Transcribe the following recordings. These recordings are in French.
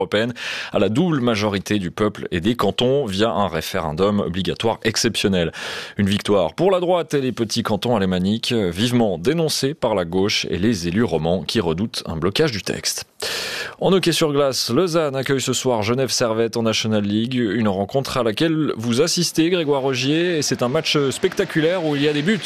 européenne à la double majorité du peuple et des cantons via un référendum obligatoire exceptionnel. Une victoire pour la droite et les petits cantons alémaniques, vivement dénoncés par la gauche et les élus romans qui redoutent un blocage du texte. En hockey sur glace, Lausanne accueille ce soir Genève Servette en National League, une rencontre à laquelle vous assistez, Grégoire Rogier, et c'est un match spectaculaire où il y a des buts.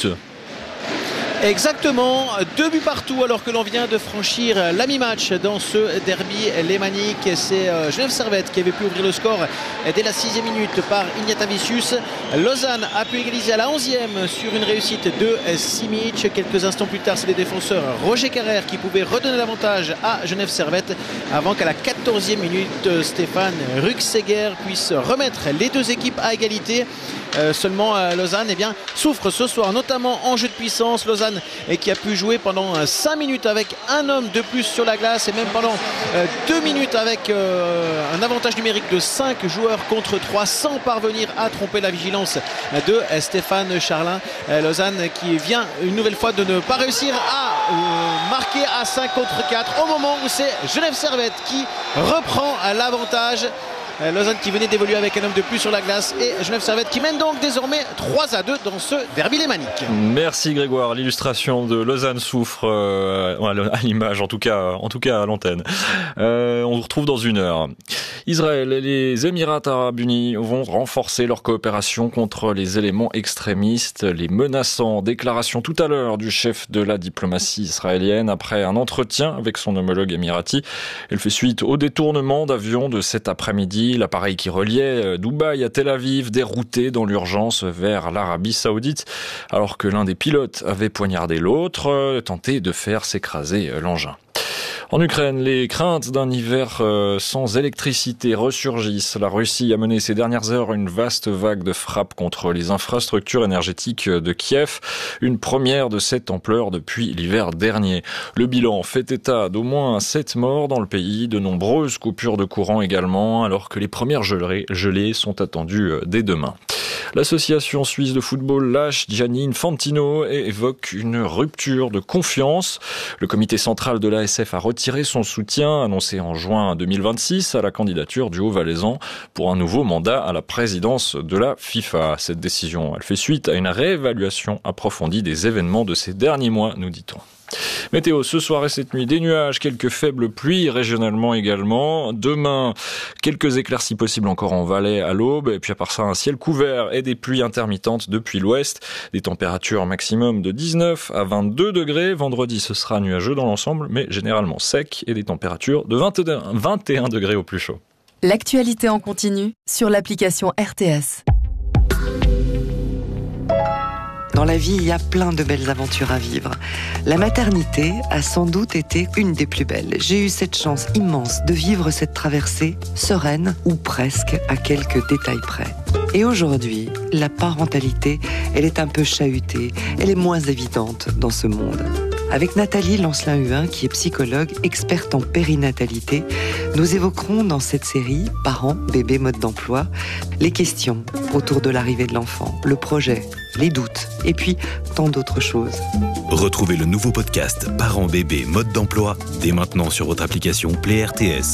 Exactement, 2 buts partout alors que l'on vient de franchir la mi-match dans ce derby lémanique. C'est Genève Servette qui avait pu ouvrir le score dès la 6e minute par Ignatavicius. Lausanne a pu égaliser à la 11e sur une réussite de Simic. Quelques instants plus tard, c'est les défenseurs Roger Carrère qui pouvaient redonner l'avantage à Genève Servette avant qu'à la 14e minute, Stéphane Ruxeger puisse remettre les deux équipes à égalité. Seulement Lausanne souffre ce soir, notamment en jeu de puissance. Lausanne qui a pu jouer pendant 5 minutes avec un homme de plus sur la glace et même pendant 2 minutes avec un avantage numérique de 5 joueurs contre 3 sans parvenir à tromper la vigilance de Stéphane Charlin. Lausanne qui vient une nouvelle fois de ne pas réussir à marquer à 5 contre 4 au moment où c'est Genève Servette qui reprend l'avantage. Lausanne qui venait d'évoluer avec un homme de plus sur la glace et Genève Servette qui mène donc désormais 3-2 dans ce derby lémanique. Merci Grégoire, l'illustration de Lausanne souffre à l'image, en tout cas à l'antenne. On vous retrouve dans une heure. Israël et les Émirats Arabes Unis vont renforcer leur coopération contre les éléments extrémistes, les menaçants. Déclaration tout à l'heure du chef de la diplomatie israélienne après un entretien avec son homologue émirati. Elle fait suite au détournement d'avions de cet après-midi. L'appareil qui reliait Dubaï à Tel Aviv dérouté dans l'urgence vers l'Arabie Saoudite alors que l'un des pilotes avait poignardé l'autre, tenté de faire s'écraser l'engin. En Ukraine, les craintes d'un hiver sans électricité ressurgissent. La Russie a mené ces dernières heures une vaste vague de frappes contre les infrastructures énergétiques de Kiev, une première de cette ampleur depuis l'hiver dernier. Le bilan fait état d'au moins 7 morts dans le pays, de nombreuses coupures de courant également, alors que les premières gelées sont attendues dès demain. L'association suisse de football lâche Gianni Infantino et évoque une rupture de confiance. Le comité central de l'ASF a retiré son soutien annoncé en juin 2026 à la candidature du Haut-Valaisan pour un nouveau mandat à la présidence de la FIFA. Cette décision, elle fait suite à une réévaluation approfondie des événements de ces derniers mois, nous dit-on. Météo, ce soir et cette nuit, des nuages, quelques faibles pluies régionalement également. Demain, quelques éclaircies possibles encore en Valais à l'aube. Et puis à part ça, un ciel couvert et des pluies intermittentes depuis l'ouest. Des températures maximum de 19 à 22 degrés. Vendredi, ce sera nuageux dans l'ensemble, mais généralement sec. Et des températures de 21 degrés au plus chaud. L'actualité en continu sur l'application RTS. Dans la vie, il y a plein de belles aventures à vivre. La maternité a sans doute été une des plus belles. J'ai eu cette chance immense de vivre cette traversée sereine, ou presque, à quelques détails près. Et aujourd'hui, la parentalité, elle est un peu chahutée, elle est moins évidente dans ce monde. Avec Nathalie Lancelin-Huin, qui est psychologue, experte en périnatalité, nous évoquerons dans cette série « Parents, bébés, mode d'emploi » les questions autour de l'arrivée de l'enfant, le projet, les doutes, et puis tant d'autres choses. Retrouvez le nouveau podcast « Parents, bébés, mode d'emploi » dès maintenant sur votre application Play RTS.